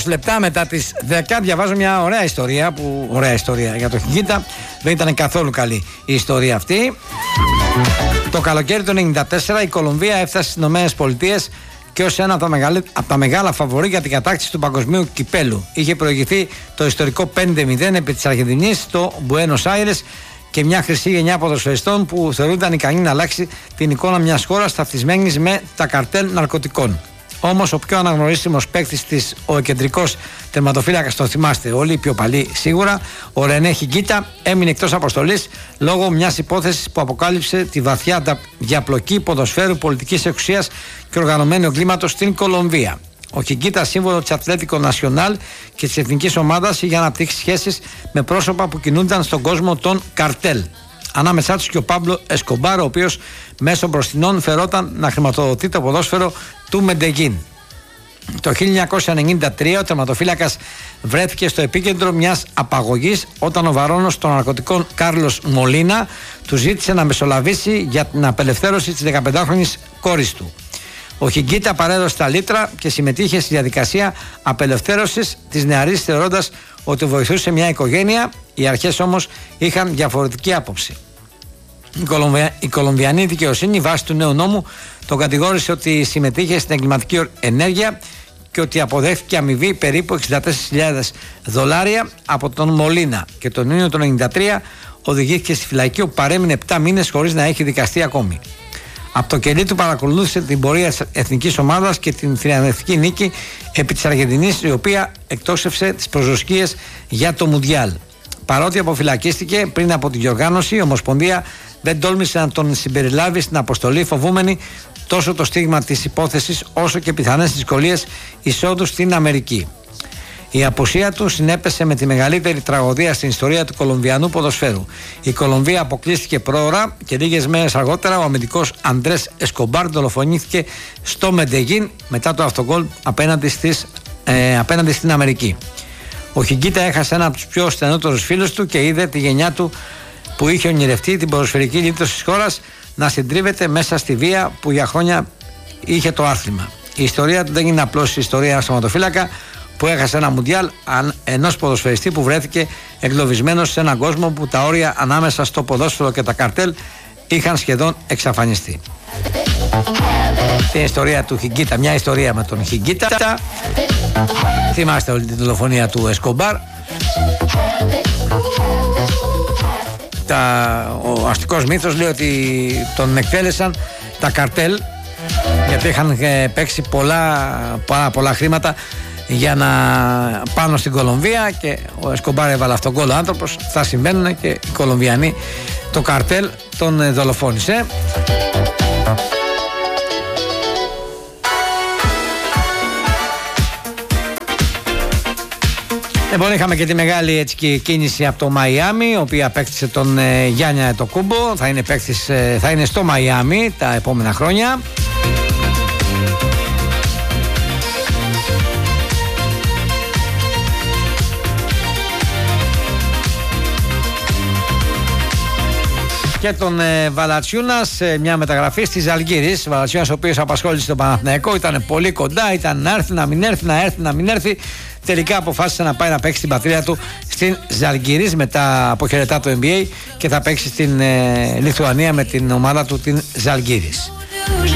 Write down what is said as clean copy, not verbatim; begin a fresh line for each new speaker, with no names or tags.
Λεπτά μετά τις 10 διαβάζω μια ωραία ιστορία, ωραία ιστορία για το Χιγκίτα. Δεν ήταν καθόλου καλή η ιστορία αυτή. Το καλοκαίρι του 1994 η Κολομβία έφτασε στις ΗΠΑ και ως ένα από τα μεγάλα φαβορί για την κατάκτηση του παγκοσμίου κυπέλου. Είχε προηγηθεί το ιστορικό 5-0 επί της Αργεντινής στο Μπουένος Άιρες και μια χρυσή γενιά ποδοσφαιριστών που θεωρούνταν ικανή να αλλάξει την εικόνα μιας χώρας ταυτισμένης με τα καρτέλ ναρκωτικών. Όμως ο πιο αναγνωρίσιμος παίκτης της, ο κεντρικός τερματοφύλακας, τον θυμάστε όλοι, οι πιο παλιοί σίγουρα, ο Ρενέ Χιγκίτα, έμεινε εκτός αποστολής λόγω μιας υπόθεσης που αποκάλυψε τη βαθιά διαπλοκή ποδοσφαίρου, πολιτικής εξουσίας και οργανωμένου εγκλήματος στην Κολομβία. Ο Χιγκίτα, σύμβολο της Ατλέτικο Νασιονάλ και της εθνικής ομάδας, είχε αναπτύξει σχέσεις με πρόσωπα που κινούνταν στον κόσμο των καρτέλ. Ανάμεσά τους και ο Πάμπλο Εσκομπάρ, ο οποίος μέσω μπροστινών φερόταν να χρηματοδοτεί το ποδόσφαιρο του Μεντεγίν. Το 1993 ο τερματοφύλακας βρέθηκε στο επίκεντρο μιας απαγωγής όταν ο βαρώνος των ναρκωτικών Κάρλος Μολίνα του ζήτησε να μεσολαβήσει για την απελευθέρωση της 15χρονης κόρης του. Ο Χιγκίτα παρέδωσε τα λίτρα και συμμετείχε στη διαδικασία απελευθέρωσης της νεαρής, θεωρώντας ότι βοηθούσε μια οικογένεια. Οι αρχές όμως είχαν διαφορετική άποψη. Η Κολομβιανή δικαιοσύνη, βάσει του νέου νόμου, τον κατηγόρησε ότι συμμετείχε στην εγκληματική ενέργεια και ότι αποδέχθηκε αμοιβή περίπου $60,000 από τον Μολίνα, και τον Ιούνιο του 1993 οδηγήθηκε στη φυλακή, όπου παρέμεινε 7 μήνες χωρίς να έχει δικαστεί ακόμη. Από το κελί του παρακολούθησε την πορεία της εθνικής ομάδας και την θριαμβευτική νίκη επί της Αργεντινής, η οποία εκτόξευσε τις προσδοκίες για το Μουντιάλ. Παρότι αποφυλακίστηκε πριν από την διοργάνωση, η Ομοσπονδία δεν τόλμησε να τον συμπεριλάβει στην αποστολή, φοβούμενη τόσο το στίγμα της υπόθεσης όσο και πιθανές δυσκολίες εισόδου στην Αμερική. Η απουσία του συνέπεσε με τη μεγαλύτερη τραγωδία στην ιστορία του κολομβιανού ποδοσφαίρου. Η Κολομβία αποκλείστηκε πρόωρα και λίγες μέρες αργότερα ο αμυντικός Αντρές Εσκομπάρ δολοφονήθηκε στο Μεντεγίν μετά το αυτογκόλ απέναντι στην Αμερική. Ο Χιγκίτα έχασε ένα από τους πιο στενότερους φίλους του και είδε τη γενιά του που είχε ονειρευτεί την ποδοσφαιρική λύτωση της χώρας να συντρίβεται μέσα στη βία που για χρόνια είχε το άθλημα. Η ιστορία του δεν είναι απλώς η ιστορία ενός σωματοφύλακα που έχασε ένα Μουντιάλ, ενός ποδοσφαιριστή που βρέθηκε εγκλωβισμένος σε έναν κόσμο που τα όρια ανάμεσα στο ποδόσφαιρο και τα καρτέλ είχαν σχεδόν εξαφανιστεί. Την ιστορία του Χιγκίτα, μια ιστορία με τον Χιγκίτα. Θυμάστε όλη την δολοφονία του Εσκομπάρ. Ο αστικός μύθος λέει ότι τον εκτέλεσαν τα καρτέλ γιατί είχαν παίξει πολλά χρήματα για να πάνω στην Κολομβία και ο Εσκομπάρ έβαλε αυτόν τον γκολ ο άνθρωπος. Θα συμβαίνουν και οι Κολομβιανοί, το καρτέλ τον δολοφόνησε. Λοιπόν, είχαμε και τη μεγάλη κίνηση από το Μαϊάμι, η οποία απέκτησε τον Γιάννη Αντετοκούμπο. Θα είναι στο Μαϊάμι τα επόμενα χρόνια. Και τον Valanciunas, μια μεταγραφή στη Ζαλγκίρις. Valanciunas, ο οποίος απασχόλησε τον Παναθηναϊκό, ήταν πολύ κοντά, ήταν να έρθει, να μην έρθει. Τελικά αποφάσισε να πάει να παίξει την πατρίδα του στην Ζαλγκίρις, μετά αποχαιρετά το NBA και θα παίξει στην Λιθουανία με την ομάδα του, την Ζαλγκίρις.